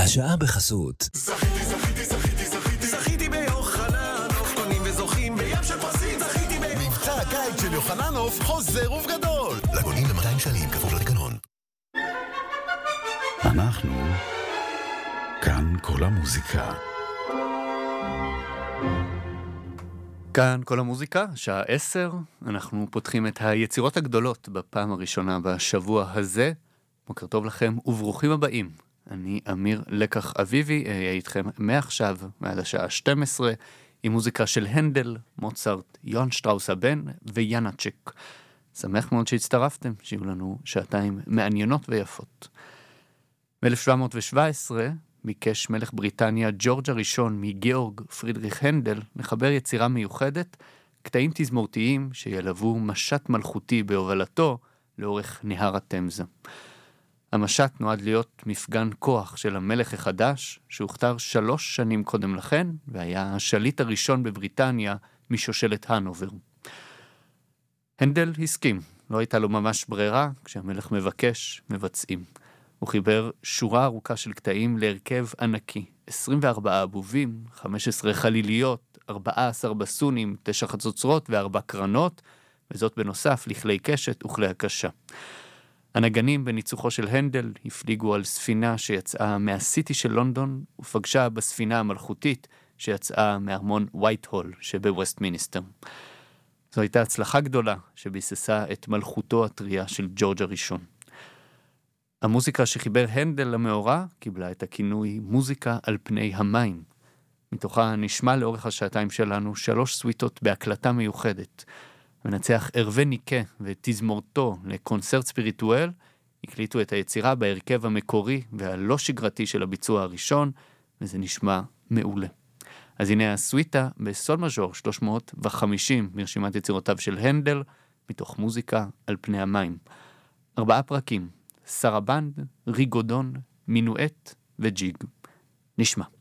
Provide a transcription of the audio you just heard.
השעה בחסות. זכיתי ביוחננוף, קונים וזוכים בים של פרסים, זכיתי מבצע הקיץ של יוחננוף חוזר ובגדול. לגונים ב-200 שקלים כפוף לתקנון. אנחנו כאן כל המוזיקה. כאן כל המוזיקה, שעה 10, אנחנו פותחים את היצירות הגדולות בפעם הראשונה בשבוע הזה. בוקר טוב לכם וברוכים הבאים. אני אמיר לקח אביבי, אהיה איתכם מעכשיו ועד השעה 12, עם מוזיקה של הנדל, מוצרט, יוהאן שטראוס הבן ויאנצ'ק. שמח מאוד שהצטרפתם, שיהיו לנו שעתיים מעניינות ויפות. ב-1717 ביקש מלך בריטניה ג'ורג' הראשון מגיאורג פרידריך הנדל לחבר יצירה מיוחדת, קטעים תזמורתיים שילוו משט מלכותי בהובלתו לאורך נהר התמזה. המשט נועד להיות מפגן כוח של המלך החדש, שהוכתר 3 שנים קודם לכן, והיה השליט הראשון בבריטניה משושלת הנובר. הנדל הסכים, לא הייתה לו ממש ברירה, כשהמלך מבקש, מבצעים. הוא חיבר שורה ארוכה של קטעים להרכב ענקי, 24 אבובים, 15 חליליות, 14 בסונים, 9 חצוצרות ו4 קרנות, וזאת בנוסף לכלי קשת וכלי הקשה. הנגנים בניצוחו של הנדל הפליגו על ספינה שיצאה מהסיטי של לונדון, ופגשה בספינה המלכותית שיצאה מארמון ווייט-הול שבווסטמיניסטר. זו הייתה הצלחה גדולה שביססה את מלכותו הטריה של ג'ורג' הראשון. המוזיקה שחיבר הנדל למאורע קיבלה את הכינוי מוזיקה על פני המים. מתוכה נשמע לאורך השעתיים שלנו 3 סוויטות בהקלטה מיוחדת. מנצח ארווה ניקה ותזמורתו לקונצרט ספיריטואל הקליטו את היצירה בהרכב המקורי והלא שגרתי של הביצוע הראשון, וזה נשמע מעולה. אז הנה הסוויטה בסול מז'ור 350 מרשימת יצירותיו של הנדל, מתוך מוזיקה על פני המים. 4 פרקים, סרבנד, ריגודון, מינואט וג'יג. נשמע.